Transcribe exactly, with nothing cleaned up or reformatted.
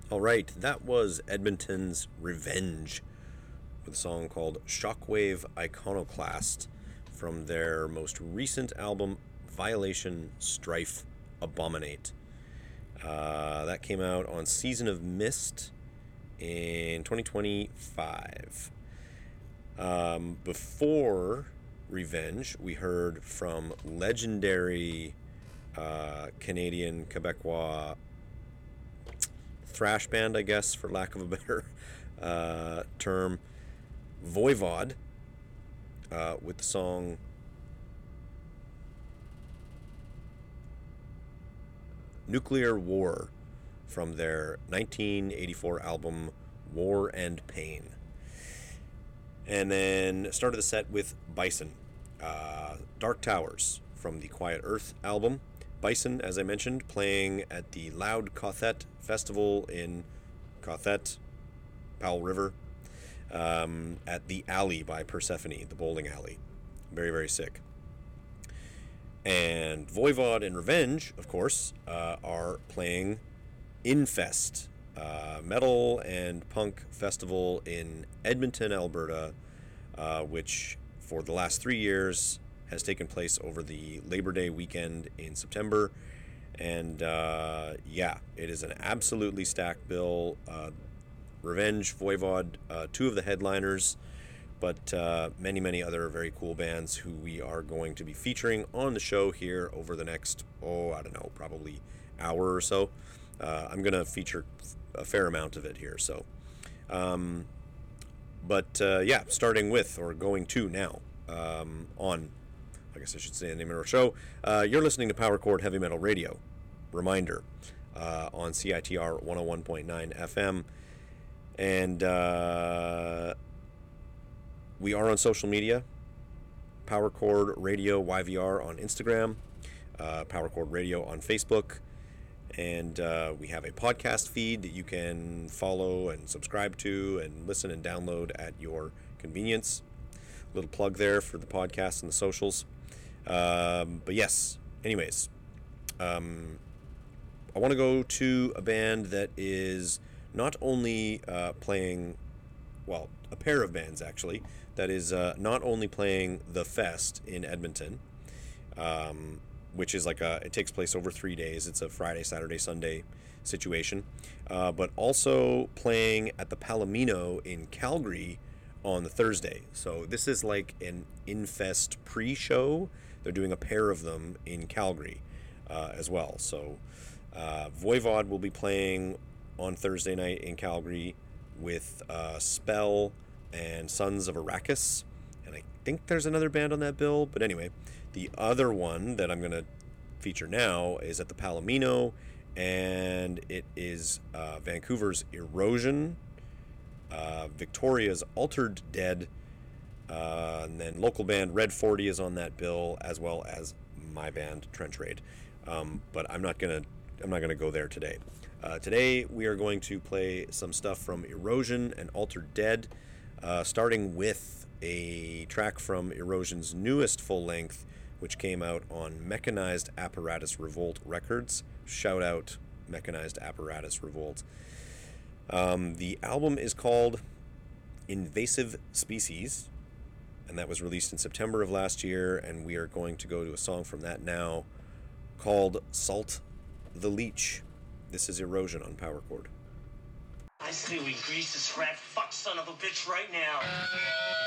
All right, that was Edmonton's Revenge with a song called Shockwave Iconoclast from their most recent album, Violation Strife Abominate. Uh, that came out on Season of Mist in twenty twenty-five. Um, before Revenge, we heard from legendary uh, Canadian Quebecois thrash band, I guess, for lack of a better uh, term, Voivod, uh, with the song Nuclear War from their nineteen eighty-four album War and Pain. And then started the set with Bison, uh, Dark Towers from the Quiet Earth album. Bison, as I mentioned, playing at the Loud Cothet Festival in Cothet, Powell River, um, at the Alley by Persephone, the bowling alley. Very, very sick. And Voivod and Revenge, of course, uh, are playing Infest, uh, metal and punk festival in Edmonton, Alberta, uh, which for the last three years has taken place over the Labor Day weekend in September. And uh, yeah, it is an absolutely stacked bill. Uh, Revenge, Voivod, uh, two of the headliners, but uh, many, many other very cool bands who we are going to be featuring on the show here over the next, oh, I don't know, probably hour or so. Uh, I'm going to feature a fair amount of it here. So, um, but uh, yeah, starting with, or going to now, um, on, I guess I should say the name of our show. Uh, you're listening to Power Chord Heavy Metal Radio. Reminder, uh, on C I T R one oh one point nine F M. And uh, we are on social media. Power Chord Radio Y V R on Instagram. Uh, Power Chord Radio on Facebook. And uh, we have a podcast feed that you can follow and subscribe to and listen and download at your convenience. A little plug there for the podcast and the socials. Um, but yes, anyways, um, I want to go to a band that is not only uh, playing, well, a pair of bands actually, that is uh, not only playing The Fest in Edmonton, um, which is like a, it takes place over three days. It's a Friday, Saturday, Sunday situation, uh, but also playing at the Palomino in Calgary on the Thursday. So this is like an Infest pre-show. They're doing a pair of them in Calgary uh, as well. So uh, Voivod will be playing on Thursday night in Calgary with uh, Spell and Sons of Arrakis. And I think there's another band on that bill. But anyway, the other one that I'm going to feature now is at the Palomino. And it is uh, Vancouver's Erosion, Uh, Victoria's Altered Dead, uh, and then local band Red forty is on that bill, as well as my band Trench Raid. Um, but I'm not gonna I'm not gonna go there today. Uh, today we are going to play some stuff from Erosion and Altered Dead, uh, starting with a track from Erosion's newest full length, which came out on Mechanized Apparatus Revolt Records. Shout out Mechanized Apparatus Revolt. Um, the album is called Invasive Species, and that was released in September of last year, and we are going to go to a song from that now called Salt the Leech. This is Erosion on Power Chord. I say we grease this rat fuck son of a bitch right now.